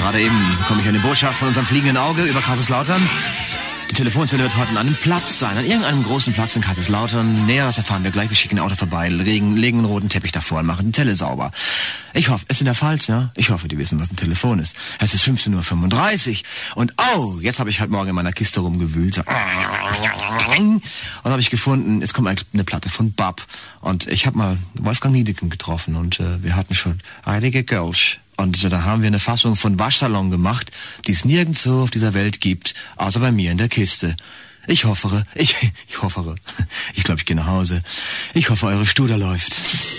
Gerade eben bekomme ich eine Botschaft von unserem fliegenden Auge über Kaiserslautern. Die Telefonzelle wird heute an einem Platz sein, an irgendeinem großen Platz in Kaiserslautern. Näheres erfahren wir gleich. Wir schicken ein Auto vorbei, legen einen roten Teppich davor und machen die Zelle sauber. Ich hoffe, es ist in der Pfalz, ja? Ich hoffe, die wissen, was ein Telefon ist. Es ist 15:35 Uhr und jetzt habe ich heute Morgen in meiner Kiste rumgewühlt. Und habe ich gefunden, es kommt eine Platte von Bab. Und ich habe mal Wolfgang Niedecken getroffen und wir hatten schon einige Girls. Und da haben wir eine Fassung von Waschsalon gemacht, die es nirgendwo auf dieser Welt gibt, außer bei mir in der Kiste. Ich glaube, ich gehe nach Hause. Ich hoffe, eure Studer läuft.